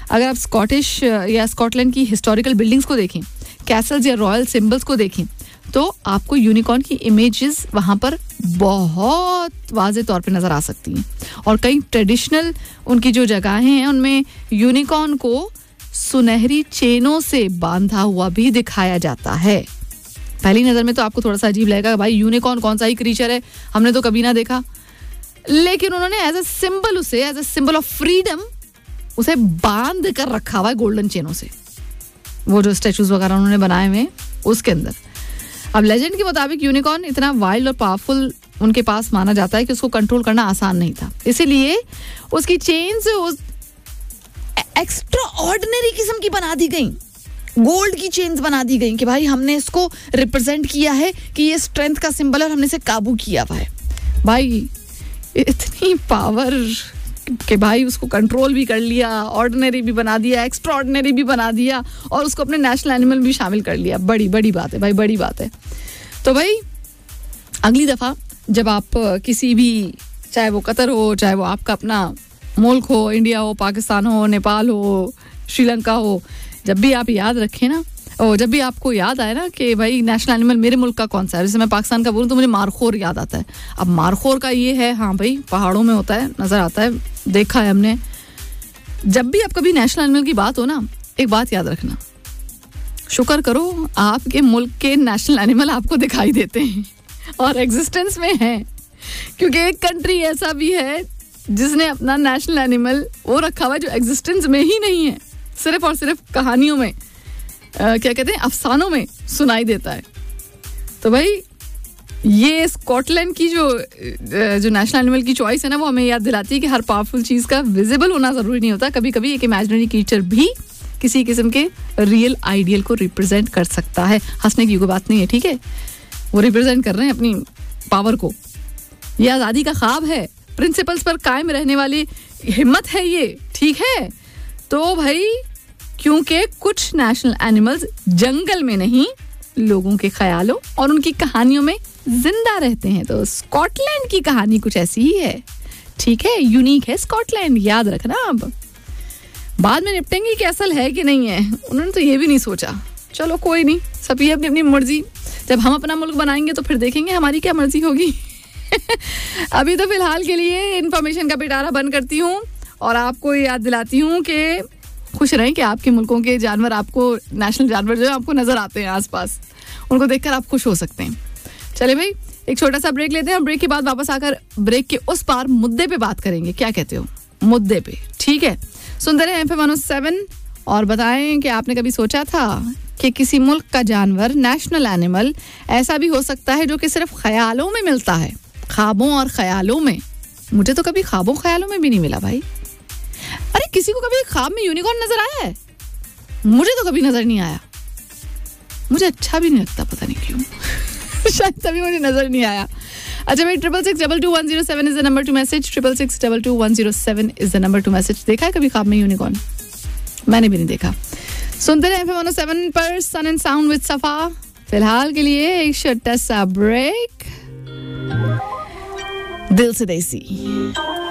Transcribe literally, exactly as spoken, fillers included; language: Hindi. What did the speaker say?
अगर आप स्कॉटिश या स्कॉटलैंड की हिस्टोरिकल बिल्डिंग्स को देखें, कैसल्स या रॉयल सिंबल्स को देखें, तो आपको यूनिकॉर्न की इमेजेस वहाँ पर बहुत वाज़े तौर पे नज़र आ सकती हैं. और कई ट्रेडिशनल उनकी जो जगहें हैं उनमें यूनिकॉर्न को सुनहरी चेनों से बांधा हुआ भी दिखाया जाता है. पहली नज़र में तो आपको थोड़ा सा अजीब लगेगा, भाई यूनिकॉर्न कौन सा ही क्रीचर है, हमने तो कभी ना देखा. लेकिन उन्होंने एज अ सिंबल उसे as a symbol of freedom उसे बांध कर रखा हुआ है गोल्डन चेनों से. वो जो स्टैचूज वगैरह उन्होंने बनाए हुए हैं उसके अंदर. अब लेजेंड के मुताबिक यूनिकॉर्न इतना वाइल्ड और पावरफुल उनके पास माना जाता है कि उसको कंट्रोल करना आसान नहीं था. इसीलिए उसकी चेन्स एक्स्ट्रा ऑर्डिनरी किस्म की बना दी गई, गोल्ड की चेन्स बना दी गई कि भाई हमने इसको रिप्रेजेंट किया है कि ये स्ट्रेंथ का सिंबल है और हमने इसे काबू किया हुआ है. भाई इतनी पावर कि भाई उसको कंट्रोल भी कर लिया, ऑर्डिनरी भी बना दिया, एक्स्ट्रा ऑर्डिनरी भी बना दिया और उसको अपने नेशनल एनिमल भी शामिल कर लिया. बड़ी बड़ी बात है भाई, बड़ी बात है. तो भाई अगली दफ़ा जब आप किसी भी, चाहे वो कतर हो, चाहे वो आपका अपना मुल्क हो, इंडिया हो, पाकिस्तान हो, नेपाल हो, श्रीलंका हो, जब भी आप याद रखें ना, और जब भी आपको याद आए ना कि भाई नेशनल एनिमल मेरे मुल्क का कौन सा है, जैसे मैं पाकिस्तान का बोलूँ तो मुझे मारखोर याद आता है. अब मारखोर का ये है, हाँ भाई पहाड़ों में होता है, नज़र आता है, देखा है हमने. जब भी आप कभी नेशनल एनिमल की बात हो ना, एक बात याद रखना, शुक्र करो आपके मुल्क के नेशनल एनिमल आपको दिखाई देते हैं और एग्जिस्टेंस में हैं. क्योंकि एक कंट्री ऐसा भी है जिसने अपना नेशनल एनिमल वो रखा हुआ है जो एग्जिस्टेंस में ही नहीं है, सिर्फ और सिर्फ कहानियों में, आ, क्या कहते हैं, अफसानों में सुनाई देता है. तो भाई ये स्कॉटलैंड की जो जो नेशनल एनिमल की चॉइस है ना, वो हमें याद दिलाती है कि हर पावरफुल चीज़ का विजिबल होना ज़रूरी नहीं होता. कभी कभी एक इमेजिनरी क्रीचर भी किसी किस्म के रियल आइडियल को रिप्रेजेंट कर सकता है. हंसने की कोई बात नहीं है, ठीक है. वो रिप्रेजेंट कर रहे हैं अपनी पावर को. ये आज़ादी का ख्वाब है, प्रिंसिपल्स पर कायम रहने वाली हिम्मत है ये, ठीक है. तो भाई क्योंकि कुछ नेशनल एनिमल्स जंगल में नहीं, लोगों के ख्यालों और उनकी कहानियों में जिंदा रहते हैं. तो स्कॉटलैंड की कहानी कुछ ऐसी ही है, ठीक है. यूनिक है स्कॉटलैंड, याद रखना. अब बाद में निपटेंगे कि असल है कि नहीं है, उन्होंने तो ये भी नहीं सोचा. चलो कोई नहीं, सभी अपनी अपनी मर्जी. जब हम अपना मुल्क बनाएंगे तो फिर देखेंगे हमारी क्या मर्जी होगी. अभी तो फिलहाल के लिए इन्फॉर्मेशन का पिटारा बंद करती हूँ और आपको याद दिलाती हूँ कि खुश रहें कि आपके मुल्कों के जानवर, आपको नेशनल जानवर जो है आपको नजर आते हैं आसपास, उनको देखकर आप खुश हो सकते हैं. चले भाई एक छोटा सा ब्रेक लेते हैं. ब्रेक के बाद वापस आकर ब्रेक के उस पार मुद्दे पे बात करेंगे. क्या कहते हो, मुद्दे पे, ठीक है. सुनते रहे F M one O seven और बताएं कि आपने कभी सोचा था कि किसी मुल्क का जानवर, नेशनल एनिमल, ऐसा भी हो सकता है जो कि सिर्फ ख्यालों में मिलता है, ख्वाबों और ख्यालों में. मुझे तो कभी ख्वाबों ख्यालों में भी नहीं मिला भाई. अरे किसी को कभी ख्वाब में यूनिकॉर्न नजर आया है? मुझे तो कभी नजर नहीं आया. मुझे अच्छा भी नहीं लगता, पता नहीं क्यों. शायद तभी मुझे नजर नहीं आया. अच्छा भाई, triple six double two one zero seven is the number two message. Triple six double two one zero seven is the number two message. देखा है कभी ख्वाब में यूनिकॉर्न? मैंने भी नहीं देखा. सुनते रहे F M one O seven पर सन एंड साउंड विद सफा. फिलहाल के लिए एक छोटा सा ब्रेक. दिल से देसी.